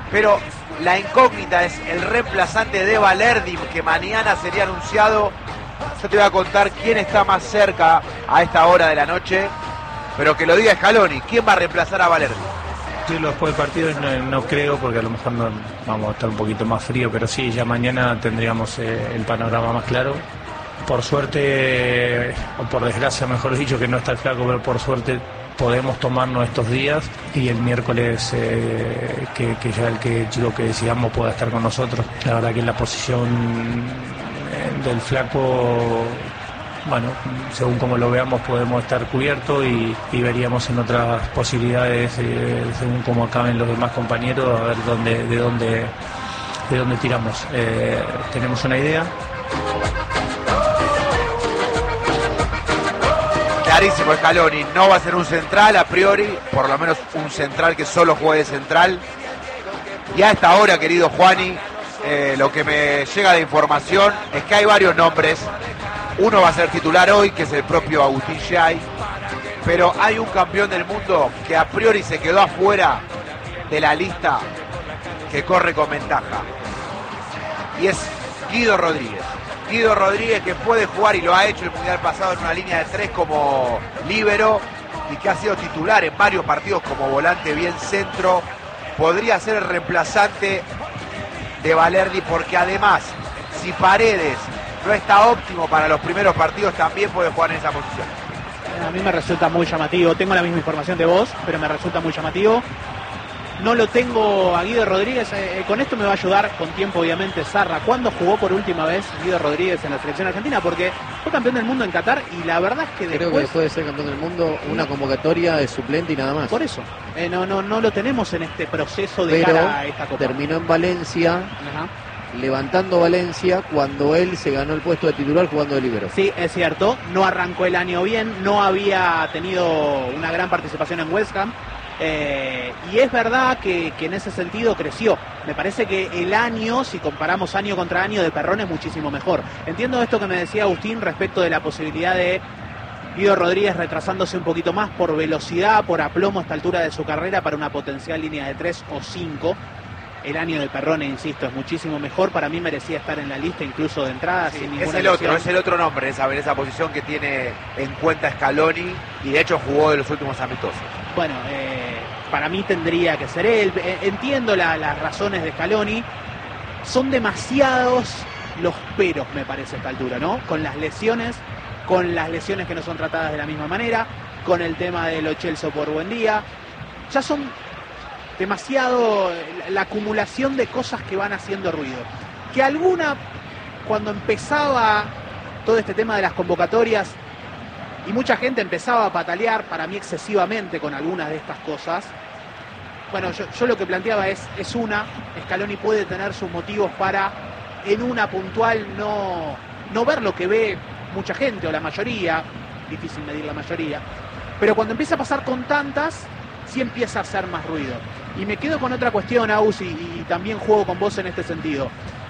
pero la incógnita es el reemplazante de Balerdi, que mañana sería anunciado. Yo te voy a contar quién está más cerca a esta hora de la noche, pero que lo diga Scaloni. ¿Quién va a reemplazar a Balerdi? Sí, después del partido no creo, porque a lo mejor vamos a estar un poquito más frío, pero sí, ya mañana tendríamos el panorama más claro. Por suerte, o por desgracia mejor dicho, que no está el Flaco, pero por suerte podemos tomarnos estos días y el miércoles que ya el chico que decidamos pueda estar con nosotros. La verdad que en la posición del Flaco, bueno, según como lo veamos podemos estar cubiertos y veríamos en otras posibilidades según como acaben los demás compañeros, a ver de dónde tiramos. Tenemos una idea. Clarísimo Scaloni, no va a ser un central a priori, por lo menos un central que solo juegue central. Y a esta hora, querido Juani, lo que me llega de información es que hay varios nombres. Uno va a ser titular hoy, que es el propio Agustín Giai, pero hay un campeón del mundo que a priori se quedó afuera de la lista, que corre con ventaja, y es Guido Rodríguez. Guido Rodríguez, que puede jugar y lo ha hecho el mundial pasado en una línea de 3 como líbero y que ha sido titular en varios partidos como volante bien centro, podría ser el reemplazante de Balerdi, porque además, si Paredes no está óptimo para los primeros partidos, también puede jugar en esa posición. A mí me resulta muy llamativo, tengo la misma información de vos, pero me resulta muy llamativo. No lo tengo a Guido Rodríguez, con esto me va a ayudar con tiempo obviamente Zarra. ¿Cuándo jugó por última vez Guido Rodríguez en la selección argentina? Porque fue campeón del mundo en Qatar y la verdad es que creo que después de ser campeón del mundo, una convocatoria de suplente y nada más. Por eso, no lo tenemos en este proceso de cara a esta Copa. Terminó en Valencia. Ajá. Levantando Valencia cuando él se ganó el puesto de titular jugando de líbero. Sí, es cierto, no arrancó el año bien, no había tenido una gran participación en West Ham. Y es verdad que en ese sentido creció. Me parece que el año, si comparamos año contra año, de Perrone es muchísimo mejor. Entiendo esto que me decía Agustín respecto de la posibilidad de Guido Rodríguez retrasándose un poquito más por velocidad, por aplomo a esta altura de su carrera para una potencial línea de 3 o 5. El año de Perrone, insisto, es muchísimo mejor. Para mí merecía estar en la lista incluso de entrada. Sí, sin ninguna es el otro nombre, esa posición que tiene en cuenta Scaloni, y de hecho jugó de los últimos amistosos. Bueno, para mí tendría que ser él. Entiendo las razones de Scaloni. Son demasiados los peros, me parece, a esta altura, ¿no? Con las lesiones que no son tratadas de la misma manera, con el tema de Lo Celso por Buendía. Ya son demasiado la acumulación de cosas que van haciendo ruido. Que alguna, cuando empezaba todo este tema de las convocatorias y mucha gente empezaba a patalear, para mí excesivamente, con algunas de estas cosas, bueno, yo lo que planteaba es Scaloni puede tener sus motivos para, en una puntual, no ver lo que ve mucha gente o la mayoría, difícil medir la mayoría, pero cuando empieza a pasar con tantas, sí empieza a hacer más ruido. Y me quedo con otra cuestión, Aus, y también juego con vos en este sentido.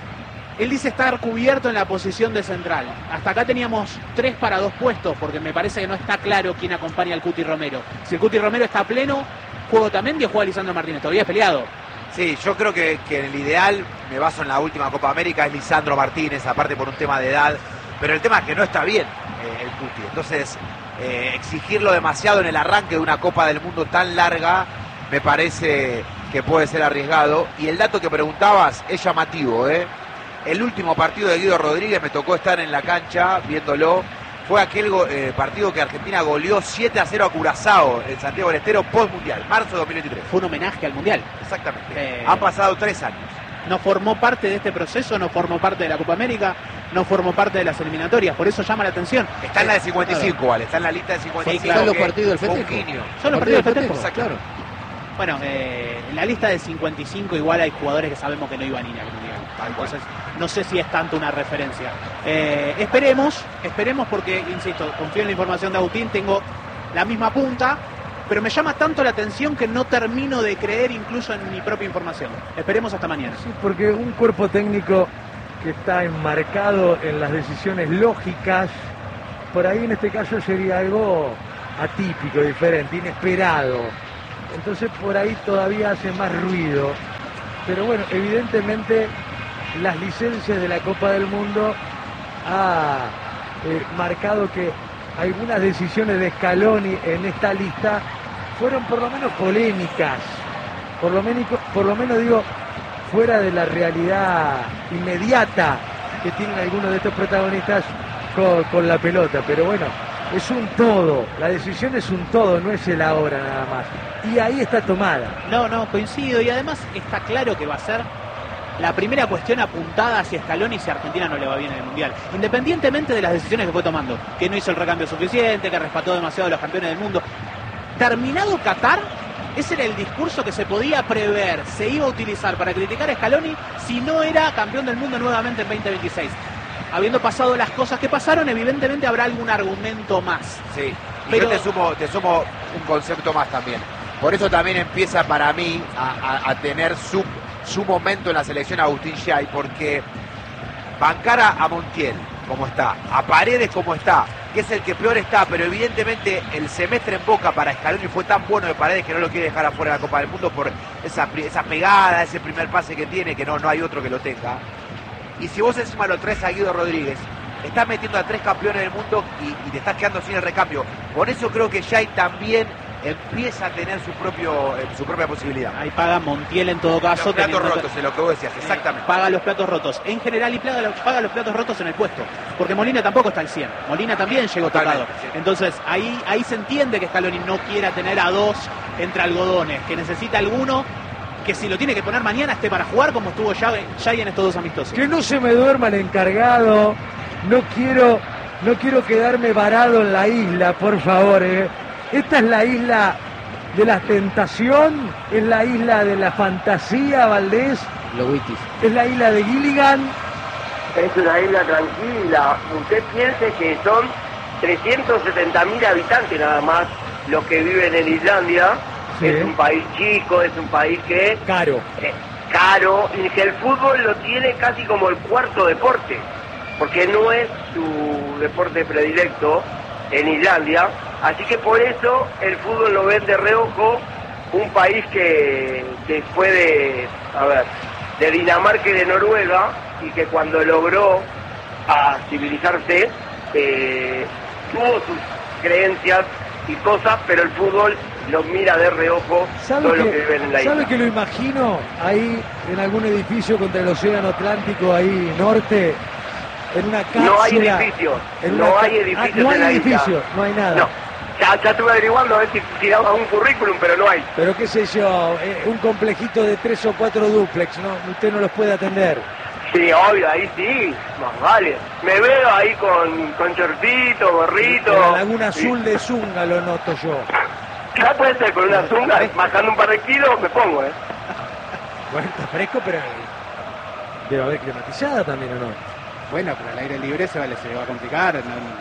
Él dice estar cubierto en la posición de central. Hasta acá teníamos 3 para 2 puestos, porque me parece que no está claro quién acompaña al Cuti Romero. Si el Cuti Romero está a pleno, juego también y juega Lisandro Martínez. Todavía es peleado. Sí, yo creo que en el ideal, me baso en la última Copa América, es Lisandro Martínez, aparte por un tema de edad. Pero el tema es que no está bien el Cuti. Entonces, exigirlo demasiado en el arranque de una Copa del Mundo tan larga, me parece que puede ser arriesgado. Y el dato que preguntabas es llamativo, ¿eh? El último partido de Guido Rodríguez, me tocó estar en la cancha viéndolo, fue aquel partido que Argentina goleó 7-0 a Curazao en Santiago del Estero post-mundial, marzo de 2023. Fue un homenaje al Mundial. Exactamente. Han pasado 3 años. No formó parte de este proceso, no formó parte de la Copa América, no formó parte de las eliminatorias, por eso llama la atención. Está en la de 55, ¿vale? Está en la lista de 55. Sí, claro. Son los partidos del festejo. Son los partidos del festejo. Claro. Bueno, en la lista de 55 igual hay jugadores que sabemos que no iban a ir al Mundial. Entonces, no sé si es tanto una referencia. Esperemos porque, insisto, confío en la información de Agustín, tengo la misma punta, pero me llama tanto la atención que no termino de creer incluso en mi propia información. Esperemos hasta mañana. Sí, porque un cuerpo técnico que está enmarcado en las decisiones lógicas, por ahí en este caso sería algo atípico, diferente, inesperado. Entonces por ahí todavía hace más ruido Pero bueno, evidentemente las licencias de la Copa del Mundo ha marcado que algunas decisiones de Scaloni en esta lista fueron por lo menos polémicas, por lo menos digo, fuera de la realidad inmediata que tienen algunos de estos protagonistas con la pelota. Pero bueno, es un todo, la decisión es un todo, no es el ahora nada más. Y ahí está tomada. No, coincido, y además está claro que va a ser la primera cuestión apuntada hacia Scaloni si a Argentina no le va bien en el Mundial. Independientemente de las decisiones que fue tomando, que no hizo el recambio suficiente, que respetó demasiado a los campeones del mundo. Terminado Qatar, ese era el discurso que se podía prever, se iba a utilizar para criticar a Scaloni si no era campeón del mundo nuevamente en 2026. Habiendo pasado las cosas que pasaron, evidentemente habrá algún argumento más. Sí, pero yo te sumo un concepto más también. Por eso también empieza para mí a tener su momento en la selección Agustín Yay, porque bancar a Montiel como está, a Paredes como está, que es el que peor está, pero evidentemente el semestre en Boca para Scaloni fue tan bueno de Paredes que no lo quiere dejar afuera de la Copa del Mundo por esa pegada, ese primer pase que tiene, que no hay otro que lo tenga. Y si vos encima lo traes a Guido Rodríguez, estás metiendo a 3 campeones del mundo y te estás quedando sin el recambio. Por eso creo que Yay también empieza a tener su propia posibilidad. Ahí paga Montiel en todo caso. Los platos rotos, es lo que vos decías, exactamente. Paga los platos rotos en general y paga los platos rotos en el puesto. Porque Molina tampoco está al 100. Molina también llegó tocado. Sí. Entonces ahí se entiende que Scaloni no quiera tener a 2 entre algodones, que necesita alguno que si lo tiene que poner mañana esté para jugar como estuvo Yay en estos 2 amistosos. Que no se me duerma el encargado, no quiero quedarme varado en la isla, por favor. Esta es la isla de la tentación, es la isla de la fantasía, Valdés, Lowitis. es la isla de Gilligan. Es una isla tranquila. Usted piense que son 370.000 habitantes nada más los que viven en Islandia. Sí. Es un país chico, es un país que Caro. caro, y que el fútbol lo tiene casi como el cuarto deporte, porque no es su deporte predilecto en Islandia, así que por eso el fútbol lo ven de reojo. Un país que fue de Dinamarca y de Noruega, y que cuando logró civilizarse tuvo sus creencias y cosas, pero el fútbol los mira de reojo todo lo que viven en la isla. ¿Sabe que lo imagino ahí en algún edificio contra el océano Atlántico, ahí norte, en una cápsula? No hay edificios, no hay edificios, no hay nada. No, ya estuve averiguando a ver si daba un currículum, pero no hay. Pero qué sé yo, un complejito de 3 o 4 dúplex, ¿no? Usted no los puede atender. Sí, obvio, ahí sí, más vale. Me veo ahí con shortcito, gorrito. En la Laguna sí. Azul de Zunga lo noto yo. Ya puede ser, con una zunga, bajando un par de kilos, me pongo, Bueno, está fresco, pero debe haber climatizada también, ¿o no? Bueno, pero al aire libre se va a complicar,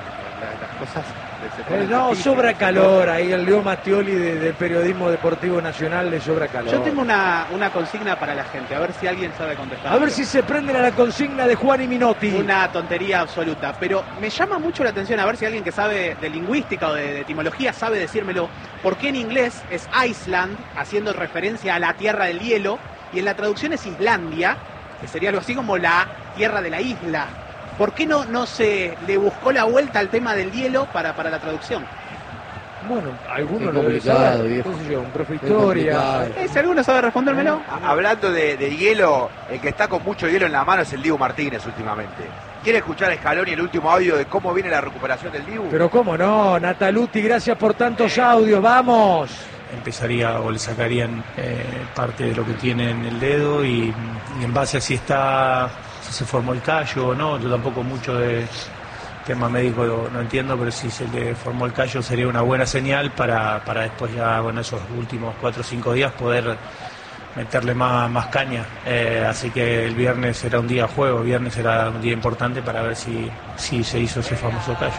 las cosas se ponen No, difíciles. sobra calor, ahí el Leo Mattioli del Periodismo Deportivo Nacional le sobra calor. Yo tengo una consigna para la gente, a ver si alguien sabe contestar. A ver si se prenden a la consigna de Juan y Minotti. Una tontería absoluta, pero me llama mucho la atención, a ver si alguien que sabe de lingüística o de etimología sabe decírmelo, por qué en inglés es Iceland, haciendo referencia a la tierra del hielo, y en la traducción es Islandia, que sería algo así como la tierra de la isla. ¿Por qué no se le buscó la vuelta al tema del hielo para la traducción? Bueno, alguno Qué lo debe complicado, saber. viejo. ¿Qué sé yo? Un profe de Qué historia. complicado. Si alguno sabe respondérmelo. Hablando de hielo, el que está con mucho hielo en la mano es el Dibu Martínez últimamente. ¿Quiere escuchar a Scaloni el último audio de cómo viene la recuperación del Dibu? Pero cómo no, Nataluti, gracias por tantos audios, vamos. Empezaría o le sacarían parte de lo que tiene en el dedo y en base a si se formó el callo o no. Yo tampoco mucho de tema médico no entiendo, pero si se le formó el callo sería una buena señal para después ya, bueno, esos últimos 4 o 5 días poder meterle más caña. Así que el viernes será un día de juego, el viernes será un día importante para ver si se hizo ese famoso callo.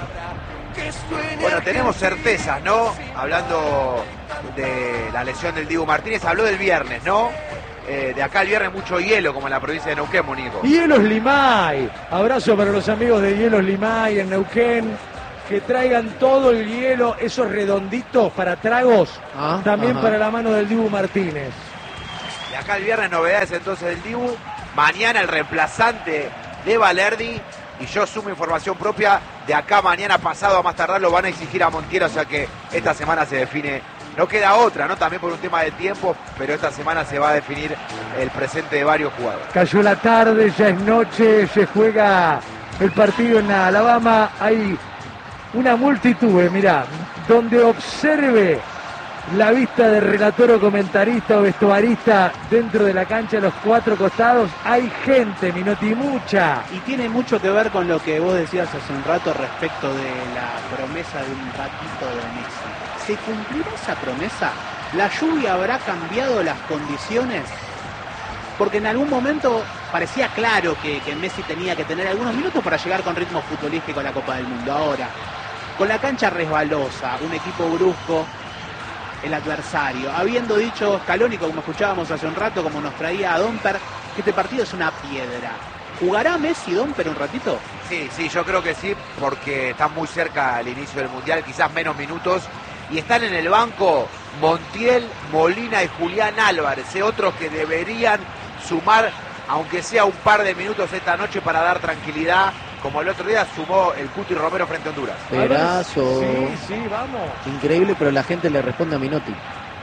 Bueno, tenemos certezas, ¿no? Hablando de la lesión del Dibu Martínez, habló del viernes, ¿no? De acá el viernes mucho hielo, como en la provincia de Neuquén, Monico. Hielos Limay, abrazo para los amigos de Hielos Limay en Neuquén, que traigan todo el hielo, esos redonditos para tragos, también ajá. para la mano del Dibu Martínez. De acá el viernes novedades entonces del Dibu. Mañana el reemplazante de Valerdi. Y yo sumo información propia. De acá mañana pasado a más tardar lo van a exigir a Montiel. O sea que esta semana se define. No queda otra, ¿no? También por un tema de tiempo. Pero esta semana se va a definir el presente de varios jugadores. Cayó la tarde, ya es noche, se juega el partido en Alabama. Hay una multitud, mirá, donde observe la vista de relator o comentarista o vestuarista dentro de la cancha a los cuatro costados. Hay gente, Minotti, mucha. Y tiene mucho que ver con lo que vos decías hace un rato respecto de la promesa de un ratito de Messi. ¿Se cumplirá esa promesa? ¿La lluvia habrá cambiado las condiciones? Porque en algún momento parecía claro que Messi tenía que tener algunos minutos para llegar con ritmo futbolístico a la Copa del Mundo. Ahora, con la cancha resbalosa, un equipo brusco, el adversario, habiendo dicho Scaloni, como escuchábamos hace un rato, como nos traía a Domper, que este partido es una piedra. ¿Jugará Messi Domper un ratito? Sí, yo creo que sí, porque está muy cerca al inicio del Mundial, quizás menos minutos, y están en el banco Montiel, Molina y Julián Álvarez, otros que deberían sumar, aunque sea un par de minutos esta noche para dar tranquilidad, como el otro día sumó el Cuti Romero frente a Honduras. Perazo. Sí, vamos. Increíble, pero la gente le responde a Minotti.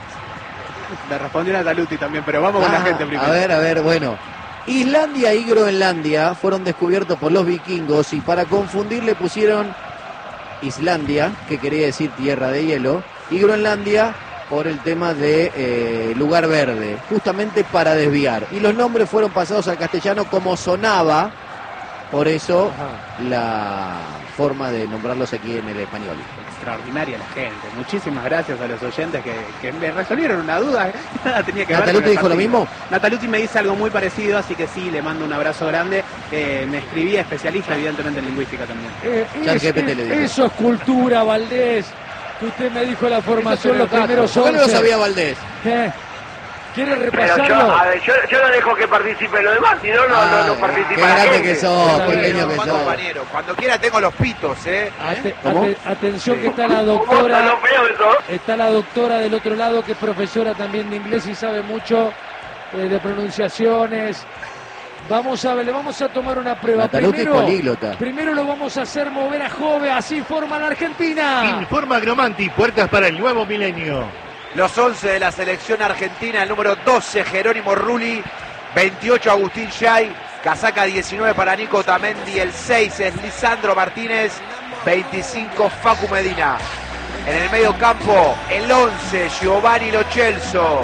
Le respondió Nataluti también, pero vamos con la gente primero. A ver, bueno. Islandia y Groenlandia fueron descubiertos por los vikingos y para confundir le pusieron Islandia, que quería decir tierra de hielo, y Groenlandia por el tema de lugar verde, justamente para desviar. Y los nombres fueron pasados al castellano como sonaba, por eso la forma de nombrarlos aquí en el español. Extraordinaria la gente. Muchísimas gracias a los oyentes que me resolvieron una duda. Nada tenía que ver. ¿Nataluti dijo lo mismo? Nataluti me dice algo muy parecido, así que sí, le mando un abrazo grande. Me escribía especialista, evidentemente, en lingüística también. Eso es cultura, Valdés. Que usted me dijo la formación, los primeros 11. ¿Por qué no lo sabía Valdés? ¿Quiere Pero repasarlo? yo no dejo que participe lo demás, si no, no participa qué la grande gente. que sos, pequeño que sos. Compañero, cuando quiera tengo los pitos, Atención que está la ¿Cómo doctora. está lo feo eso? Está la doctora del otro lado, que es profesora también de inglés y sabe mucho de pronunciaciones. Vamos a ver, le vamos a tomar una prueba. Nataluti es políglota. Primero lo vamos a hacer mover a Jove, así forma la Argentina. Informa Agromanti, puertas para el nuevo milenio. Los 11 de la selección argentina, el número 12 Jerónimo Rulli, 28 Agustín Yay, casaca 19 para Nico Tamendi, el 6 es Lisandro Martínez, 25 Facu Medina. En el medio campo, el 11 Giovanni Lo Celso,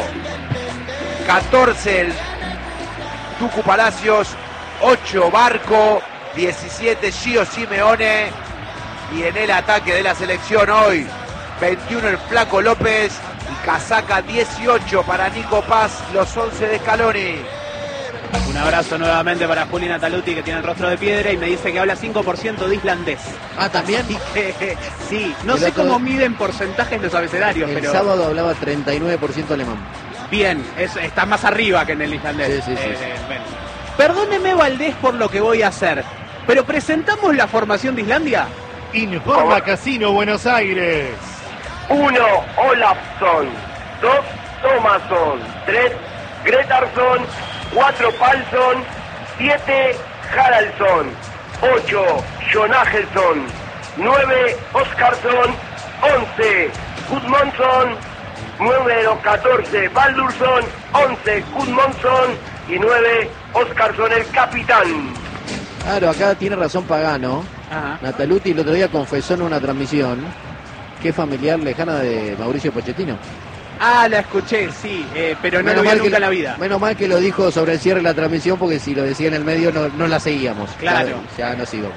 14 el Tucu Palacios, 8 Barco, 17 Gio Simeone, y en el ataque de la selección hoy, 21 el Flaco López, y casaca 18 para Nico Paz, los 11 de Scaloni. Un abrazo nuevamente para Juli Nataluti, que tiene el rostro de piedra y me dice que habla 5% de islandés. Ah, ¿también? Así que, sí, no El sé otro- cómo miden porcentajes los abecedarios, El pero sábado hablaba 39% alemán. bien, está más arriba que en el islandés. Sí. Bueno. Perdóneme, Valdés, por lo que voy a hacer, pero ¿presentamos la formación de Islandia? Informa Casino Buenos Aires. 1. Olafsson. 2. Thomasson. 3. Gretarsson. 4. Palsson. 7. Haraldsson. 8. Jonagelson. 9. Oskarsson. 11. Gudmundsson. Número 14. Baldursson. 11. Gudmundsson. Y 9. Oskarsson, el capitán. Claro, acá tiene razón Pagano. Ajá. Nataluti el otro día confesó en una transmisión que es familiar lejana de Mauricio Pochettino. Ah, la escuché, sí, pero no lo vi nunca en la vida. Menos mal que lo dijo sobre el cierre de la transmisión, porque si lo decía en el medio no la seguíamos. Claro. Ya nos íbamos.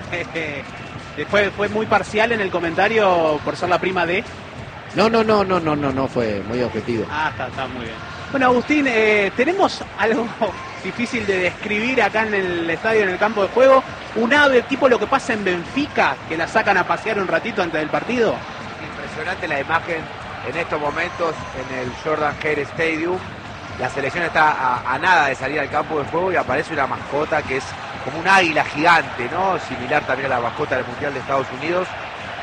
Fue muy parcial en el comentario por ser la prima de... No, fue muy objetivo. Ah, está muy bien. Bueno, Agustín, tenemos algo difícil de describir acá en el estadio, en el campo de juego. Un ave, tipo lo que pasa en Benfica, que la sacan a pasear un ratito antes del partido. Impresionante la imagen en estos momentos en el Jordan Hare Stadium. La selección está a nada de salir al campo de juego y aparece una mascota que es como un águila gigante, ¿no? Similar también a la mascota del Mundial de Estados Unidos.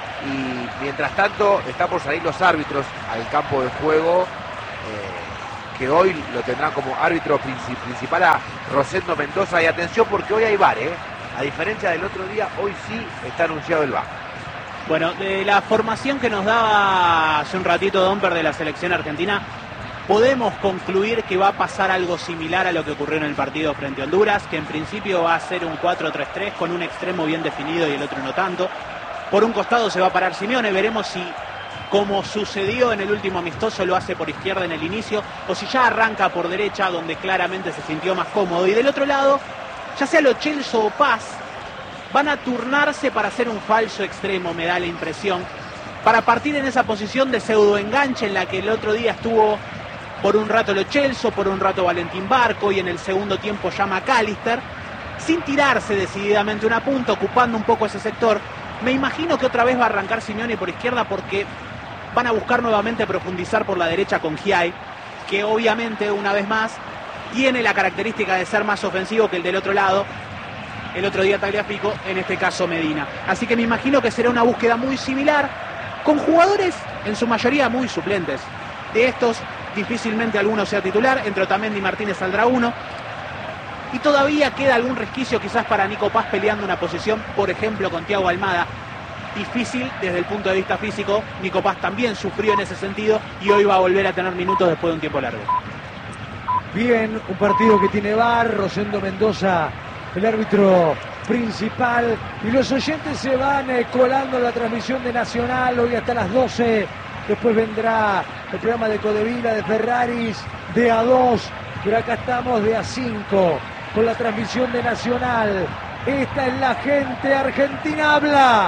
Y mientras tanto, están por salir los árbitros al campo de juego. que hoy lo tendrán como árbitro principal a Rosendo Mendoza. Y atención porque hoy hay VAR, a diferencia del otro día, hoy sí está anunciado el VAR. Bueno, de la formación que nos daba hace un ratito Domper de la selección argentina, podemos concluir que va a pasar algo similar a lo que ocurrió en el partido frente a Honduras, que en principio va a ser un 4-3-3 con un extremo bien definido y el otro no tanto. Por un costado se va a parar Simeone, veremos si, como sucedió en el último amistoso, lo hace por izquierda en el inicio, o si ya arranca por derecha, donde claramente se sintió más cómodo. Y del otro lado, ya sea Lo Celso o Paz, van a turnarse para hacer un falso extremo, me da la impresión, para partir en esa posición de pseudo enganche en la que el otro día estuvo por un rato Lo Celso, por un rato Valentín Barco y en el segundo tiempo ya McAllister, sin tirarse decididamente una punta, ocupando un poco ese sector. Me imagino que otra vez va a arrancar Simeone por izquierda porque van a buscar nuevamente profundizar por la derecha con Giai, que obviamente, una vez más, tiene la característica de ser más ofensivo que el del otro lado. El otro día Tagliafico, en este caso Medina. Así que me imagino que será una búsqueda muy similar, con jugadores en su mayoría muy suplentes. De estos, difícilmente alguno sea titular, entre Otamendi y Martínez saldrá uno. Y todavía queda algún resquicio quizás para Nico Paz peleando una posición, por ejemplo, con Thiago Almada. Difícil desde el punto de vista físico. Nico Paz también sufrió en ese sentido y hoy va a volver a tener minutos después de un tiempo largo. Bien, un partido que tiene VAR, Rosendo Mendoza, el árbitro principal, y los oyentes se van colando en la transmisión de Nacional, hoy hasta las 12, después vendrá el programa de Codevila, de Ferraris, de A2, pero acá estamos de A5, con la transmisión de Nacional. Esta es la gente, Argentina habla.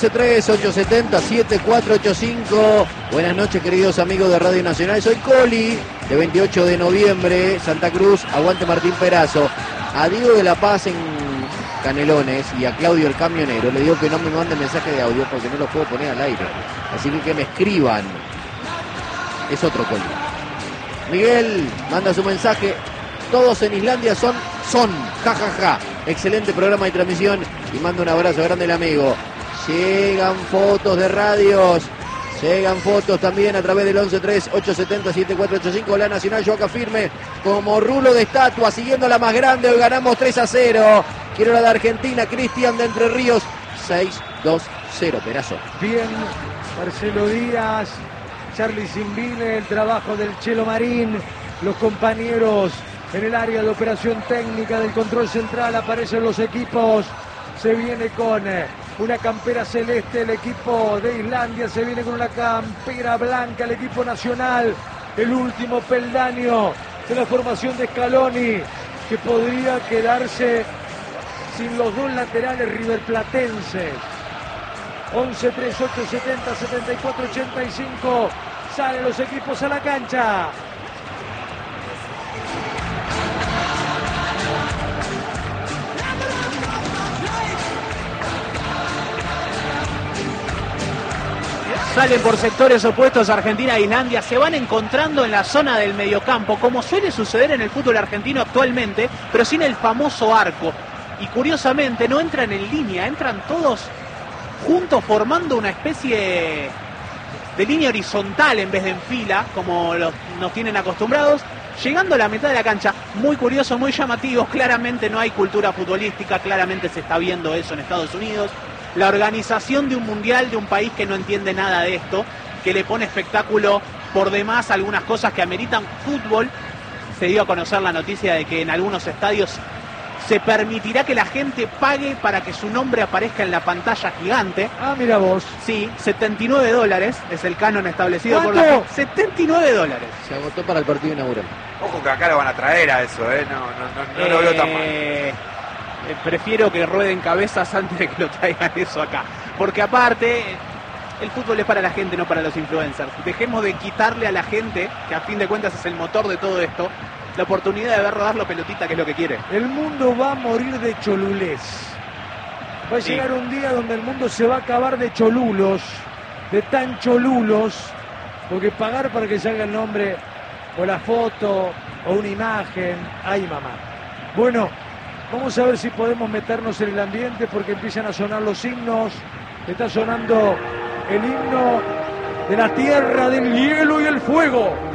11-3-870-7485. Buenas noches, queridos amigos de Radio Nacional. Soy Coli, de 28 de noviembre, Santa Cruz. Aguante Martín Perazo. A Diego de la Paz en Canelones y a Claudio el camionero le digo que no me manden mensaje de audio porque no los puedo poner al aire. Así que me escriban. Es otro Coli. Miguel manda su mensaje. Todos en Islandia son, jajaja. Excelente programa de transmisión y manda un abrazo grande al amigo. Llegan fotos de radios, llegan fotos también a través del 11-3-870-7485. La Nacional, yo acá firme como rulo de estatua, siguiendo la más grande. Hoy ganamos 3-0. Quiero la de Argentina, Cristian de Entre Ríos, 6-2-0. Perazo. Bien, Marcelo Díaz, Charlie Simbile, el trabajo del Chelo Marín, los compañeros en el área de operación técnica del control central. Aparecen los equipos. Se viene con una campera celeste el equipo de Islandia. Se viene con una campera blanca el equipo nacional. El último peldaño de la formación de Scaloni, que podría quedarse sin los dos laterales riverplatenses. 11-3-8-70-74-85. Salen los equipos a la cancha. Salen por sectores opuestos Argentina e Islandia, se van encontrando en la zona del mediocampo, como suele suceder en el fútbol argentino actualmente, pero sin el famoso arco. Y curiosamente no entran en línea, entran todos juntos formando una especie de línea horizontal en vez de en fila, como nos tienen acostumbrados, llegando a la mitad de la cancha. Muy curioso, muy llamativo. Claramente no hay cultura futbolística, claramente se está viendo eso en Estados Unidos. La organización de un mundial de un país que no entiende nada de esto, que le pone espectáculo por demás a algunas cosas que ameritan fútbol. Se dio a conocer la noticia de que en algunos estadios se permitirá que la gente pague para que su nombre aparezca en la pantalla gigante. Ah, mira vos. Sí, $79 es el canon establecido por la ¿Cuánto? $79. Se agotó para el partido inaugural. Ojo que acá lo van a traer a eso, no lo veo tan mal. Prefiero que rueden cabezas antes de que lo traigan eso acá. Porque aparte, el fútbol es para la gente, no para los influencers. Dejemos de quitarle a la gente, que a fin de cuentas es el motor de todo esto, la oportunidad de ver rodar la pelotita, que es lo que quiere. El mundo va a morir de cholulés. Va a llegar un día donde el mundo se va a acabar de cholulos, de tan cholulos, porque pagar para que salga el nombre o la foto o una imagen, ay mamá. Bueno, vamos a ver si podemos meternos en el ambiente porque empiezan a sonar los himnos. Está sonando el himno de la tierra del hielo y el fuego.